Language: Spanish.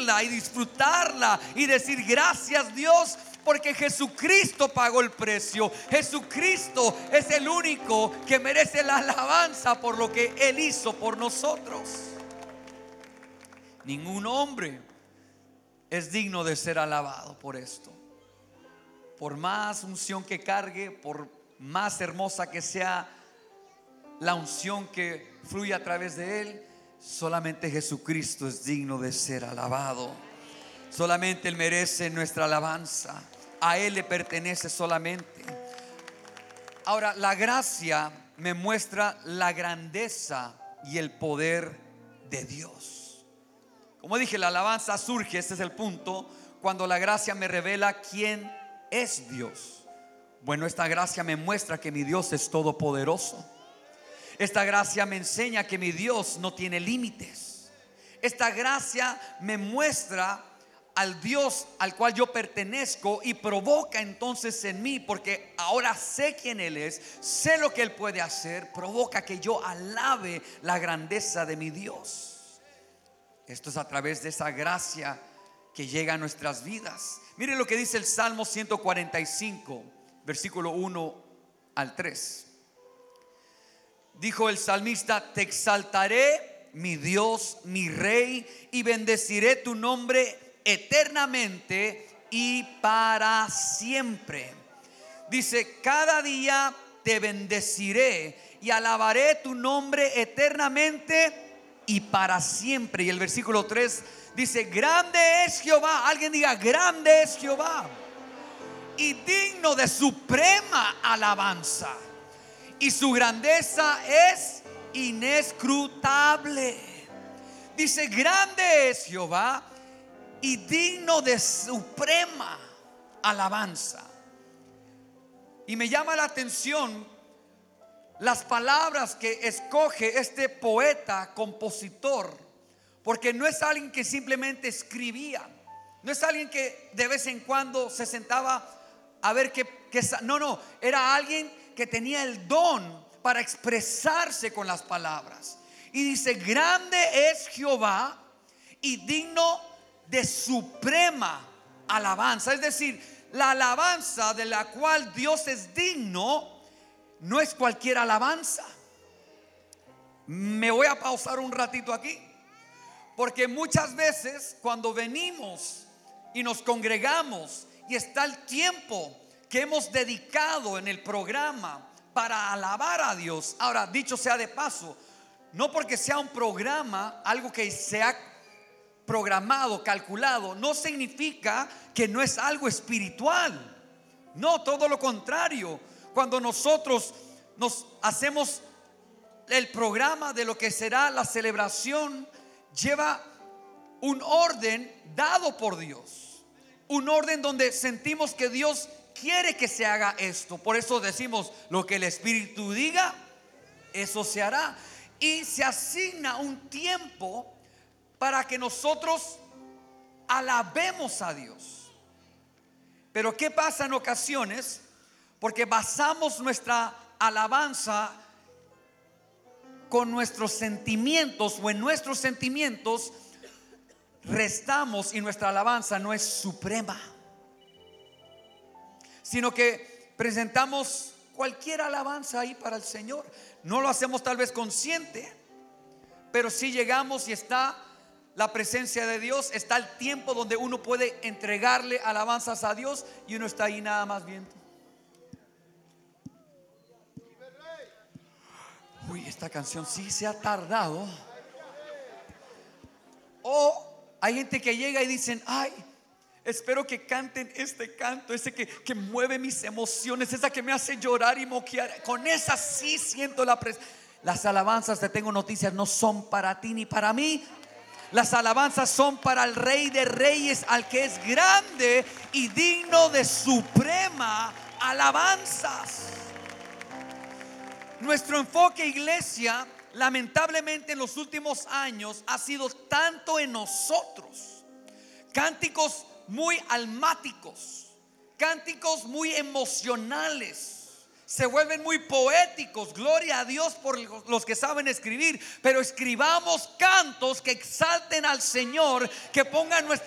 vivirla y disfrutarla y decir gracias, Dios, porque Jesucristo pagó el precio. Jesucristo es el único que merece la alabanza por lo que Él hizo por nosotros. Ningún hombre es digno de ser alabado por esto. Por más unción que cargue, por más hermosa que sea la unción que fluye a través de Él, solamente Jesucristo es digno de ser alabado. Solamente Él merece nuestra alabanza. A Él le pertenece solamente. Ahora, la gracia me muestra la grandeza y el poder de Dios. Como dije, la alabanza surge, este es el punto, cuando la gracia me revela quién es Dios. Bueno, esta gracia me muestra que mi Dios es todopoderoso. Esta gracia me enseña que mi Dios no tiene límites. Esta gracia me muestra al Dios al cual yo pertenezco y provoca entonces en mí, porque ahora sé quién Él es, sé lo que Él puede hacer, provoca que yo alabe la grandeza de mi Dios. Esto es a través de esa gracia que llega a nuestras vidas. Mire lo que dice el Salmo 145, versículo 1 al 3. Dijo el salmista: te exaltaré, mi Dios, mi Rey, y bendeciré tu nombre eternamente y para siempre. Dice: cada día te bendeciré y alabaré tu nombre eternamente y para siempre. Y el versículo 3 dice: grande es Jehová. Alguien diga: grande es Jehová, y digno de suprema alabanza, y su grandeza es inescrutable. Dice: grande es Jehová y digno de suprema alabanza. Y me llama la atención las palabras que escoge este poeta compositor, porque no es alguien que simplemente escribía, no es alguien que de vez en cuando se sentaba a ver no, era alguien que tenía el don para expresarse con las palabras. Y dice: grande es Jehová y digno de suprema alabanza. Es decir, la alabanza de la cual Dios es digno no es cualquier alabanza. Me voy a pausar un ratito aquí, porque muchas veces cuando venimos y nos congregamos y está el tiempo que hemos dedicado en el programa para alabar a Dios. Ahora, dicho sea de paso, no porque sea un programa, algo que se ha programado, calculado, no significa que no es algo espiritual. No, todo lo contrario. Cuando nosotros nos hacemos el programa de lo que será la celebración, lleva un orden dado por Dios, un orden donde sentimos que Dios quiere que se haga esto. Por eso decimos: lo que el Espíritu diga, eso se hará. Y se asigna un tiempo para que nosotros alabemos a Dios. Pero ¿qué pasa en ocasiones? Porque basamos nuestra alabanza con nuestros sentimientos, o en nuestros sentimientos restamos, y nuestra alabanza no es suprema, sino que presentamos cualquier alabanza ahí para el Señor. No lo hacemos tal vez consciente, pero si llegamos y está la presencia de Dios, está el tiempo donde uno puede entregarle alabanzas a Dios, y uno está ahí nada más viendo. Uy, esta canción sí se ha tardado. O hay gente que llega y dicen: ay, espero que canten este canto, ese que mueve mis emociones, esa que me hace llorar y moquear. Con esa sí siento la presencia. Las alabanzas, te tengo noticias, no son para ti ni para mí. Las alabanzas son para el Rey de Reyes, al que es grande y digno de suprema alabanzas. Nuestro enfoque, iglesia, lamentablemente en los últimos años ha sido tanto en nosotros. Cánticos muy almáticos, cánticos muy emocionales, se vuelven muy poéticos. Gloria a Dios por los que saben escribir, pero escribamos cantos que exalten al Señor, que pongan nuestra